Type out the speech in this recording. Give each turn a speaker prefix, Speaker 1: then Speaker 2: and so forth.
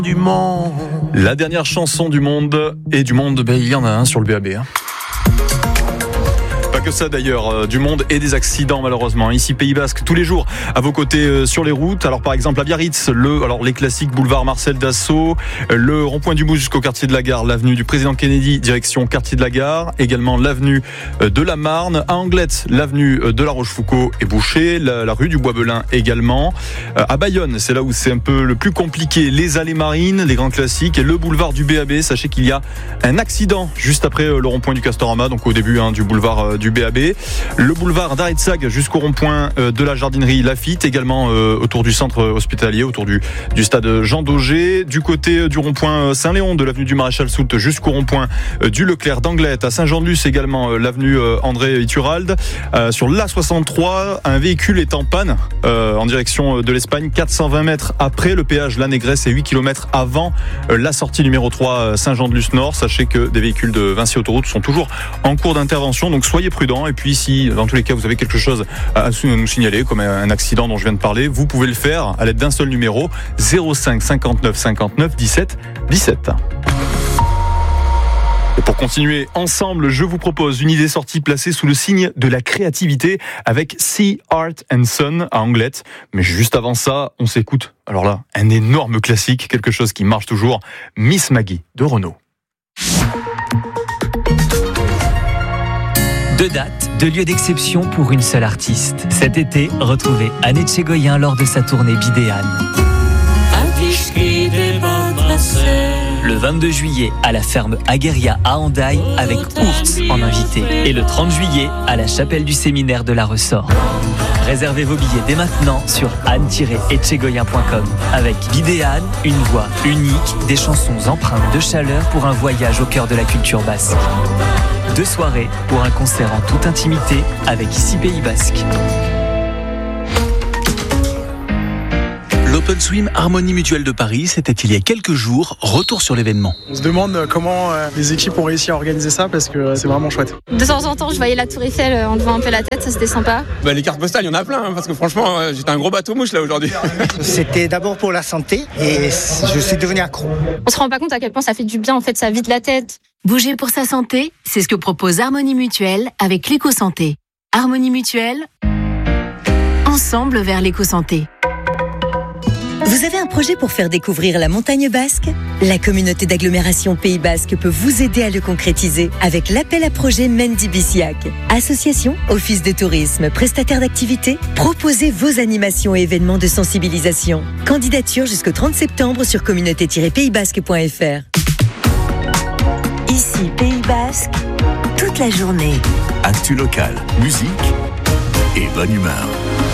Speaker 1: Du monde.
Speaker 2: La dernière chanson du monde et du monde, il y en a un sur le BAB. Pas que ça d'ailleurs, du monde et des accidents malheureusement. Ici Pays Basque, tous les jours à vos côtés sur les routes. Alors par exemple à Biarritz, les classiques boulevard Marcel Dassault, le rond-point du Mousse jusqu'au quartier de la Gare, l'avenue du Président Kennedy direction quartier de la Gare, également l'avenue de la Marne, à Anglette, l'avenue de la Rochefoucauld est bouchée, la rue du Bois-Belin également. À Bayonne, c'est là où c'est un peu le plus compliqué, les allées marines, les grands classiques et le boulevard du BAB. Sachez qu'il y a un accident juste après le rond-point du Castorama, donc au début du boulevard du BAB. Le boulevard d'Aritzag jusqu'au rond-point de la jardinerie Lafitte, également autour du centre hospitalier, autour du stade Jean Daugé, du côté du rond-point Saint-Léon, de l'avenue du Maréchal Soult jusqu'au rond-point du Leclerc d'Anglette, à Saint-Jean-de-Luz également l'avenue André Iturralde. Sur l'A63, un véhicule est en panne en direction de l'Espagne, 420 mètres après le péage La Négresse et 8 km avant la sortie numéro 3 Saint-Jean-de-Luz Nord. Sachez que des véhicules de Vinci Autoroute sont toujours en cours d'intervention, donc soyez prudents. Et puis si dans tous les cas vous avez quelque chose à nous signaler, comme un accident dont je viens de parler, vous pouvez le faire à l'aide d'un seul numéro, 05 59 59 17 17. Et pour continuer ensemble, je vous propose une idée sortie placée sous le signe de la créativité avec Sea Art and Sun à Anglette. Mais juste avant ça, on s'écoute, alors là, un énorme classique, quelque chose qui marche toujours, Miss Maggie de Renaud.
Speaker 3: 2 dates, 2 lieux d'exception pour une seule artiste. Cet été, retrouvez Anne Etchegoyen lors de sa tournée Bidéane. Le 22 juillet, à la ferme Agueria à Hendaye, avec Ourtz en invité. Et le 30 juillet, à la chapelle du séminaire de la Ressort. Réservez vos billets dès maintenant sur anne-etchegoyen.com. Avec Bidéane, une voix unique, des chansons empreintes de chaleur pour un voyage au cœur de la culture basque. 2 soirées pour un concert en toute intimité avec ici Pays Basque.
Speaker 4: L'Open Swim Harmonie Mutuelle de Paris, c'était il y a quelques jours. Retour sur l'événement.
Speaker 5: On se demande comment les équipes ont réussi à organiser ça parce que c'est vraiment chouette.
Speaker 6: De temps en temps, je voyais la Tour Eiffel en levant un peu la tête, ça c'était sympa.
Speaker 7: Les cartes postales, il y en a plein, parce que franchement, j'étais un gros bateau mouche là aujourd'hui.
Speaker 8: C'était d'abord pour la santé et je suis devenu accro.
Speaker 6: On se rend pas compte à quel point ça fait du bien, en fait, ça vide la tête.
Speaker 9: Bouger pour sa santé, c'est ce que propose Harmonie Mutuelle avec l'éco-santé. Harmonie Mutuelle, ensemble vers l'éco-santé.
Speaker 10: Vous avez un projet pour faire découvrir la montagne basque ? La communauté d'agglomération Pays Basque peut vous aider à le concrétiser avec l'appel à projet Mendy Biciac. Association, office de tourisme, prestataire d'activités, proposez vos animations et événements de sensibilisation. Candidature jusqu'au 30 septembre sur communauté-paysbasque.fr. Ici Pays Basque, toute la journée.
Speaker 1: Actu local, musique et bonne humeur.